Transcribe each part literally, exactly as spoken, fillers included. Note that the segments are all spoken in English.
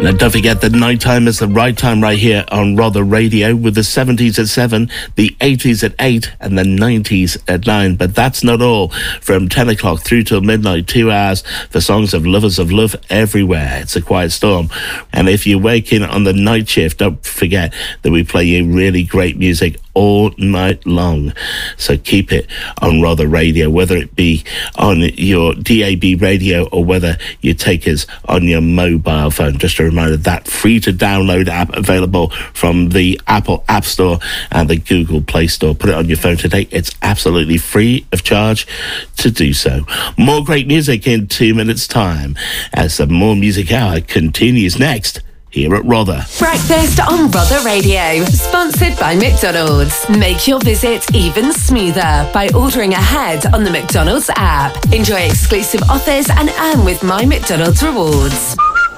Now, don't forget that nighttime is the right time right here on Rother Radio, with the seventies at seven, the eighties at eight, and the nineties at nine. But that's not all. From ten o'clock through till midnight, two hours for songs of lovers of love everywhere. It's a quiet storm. And if you wake in on the night shift, don't forget that we play you really great music all night long. So keep it on Rother Radio, whether it be on your D A B radio or whether you take us on your mobile phone. Just a reminder, that free to download app available from the Apple App Store and the Google Play Store. Put it on your phone today. It's absolutely free of charge to do so. More great music in two minutes time as the More Music Hour continues next here at Rother. Breakfast on Rother Radio, sponsored by McDonald's. Make your visit even smoother by ordering ahead on the McDonald's app. Enjoy exclusive offers and earn with My McDonald's Rewards.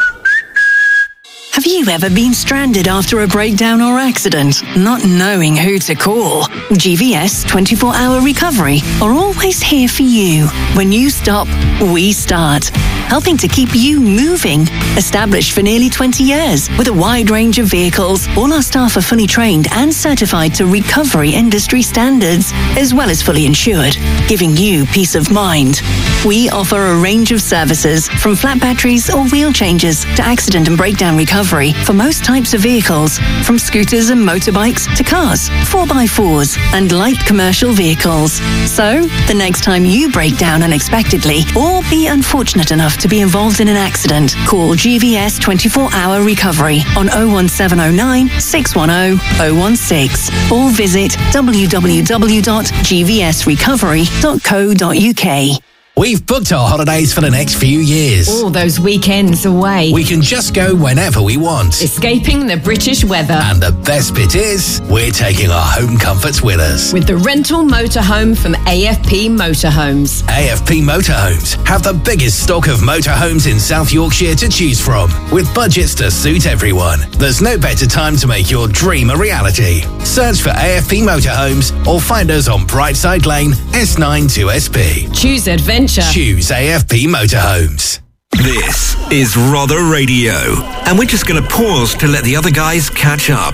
Have you ever been stranded after a breakdown or accident, not knowing who to call? G V S twenty-four hour Recovery are always here for you. When you stop, we start. Helping to keep you moving. Established for nearly twenty years with a wide range of vehicles, all our staff are fully trained and certified to recovery industry standards, as well as fully insured, giving you peace of mind. We offer a range of services, from flat batteries or wheel changes to accident and breakdown recovery for most types of vehicles, from scooters and motorbikes to cars, four by fours and light commercial vehicles. So, the next time you break down unexpectedly or be unfortunate enough to be involved in an accident, call G V S twenty-four hour Recovery on oh one seven oh nine, six one oh, oh one six or visit w w w dot g v s recovery dot co dot u k. We've booked our holidays for the next few years. All those weekends away. We can just go whenever we want. Escaping the British weather. And the best bit is, we're taking our home comforts with us. With the rental motorhome from A F P Motorhomes. A F P Motorhomes have the biggest stock of motorhomes in South Yorkshire to choose from, with budgets to suit everyone. There's no better time to make your dream a reality. Search for A F P Motorhomes or find us on Brightside Lane, S nine two S P. Choose adventure. Choose A F P Motorhomes. This is Rother Radio, and we're just going to pause to let the other guys catch up.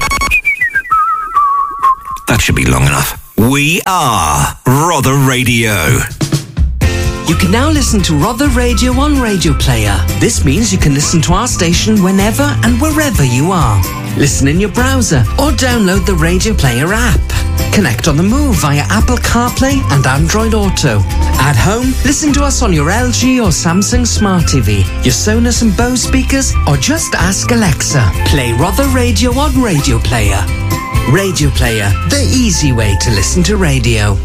That should be long enough. We are Rother Radio. You can now listen to Rother Radio on Radio Player. This means you can listen to our station whenever and wherever you are. Listen in your browser or download the Radio Player app. Connect on the move via Apple CarPlay and Android Auto. At home, listen to us on your L G or Samsung Smart T V, your Sonos and Bose speakers, or just ask Alexa. Play Rother Radio on Radio Player. Radio Player, the easy way to listen to radio.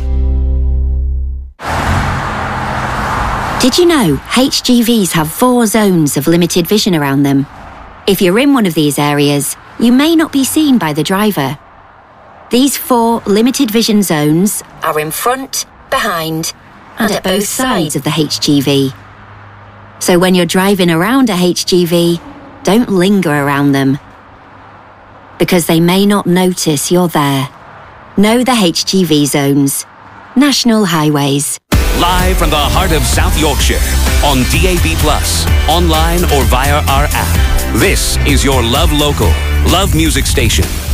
Did you know H G Vs have four zones of limited vision around them? If you're in one of these areas, you may not be seen by the driver. These four limited vision zones are in front, behind, and at both sides of the H G V. So when you're driving around a H G V, don't linger around them, because they may not notice you're there. Know the H G V zones. National Highways. Live from the heart of South Yorkshire, on D A B plus, online or via our app. This is your Love Local, Love Music Station.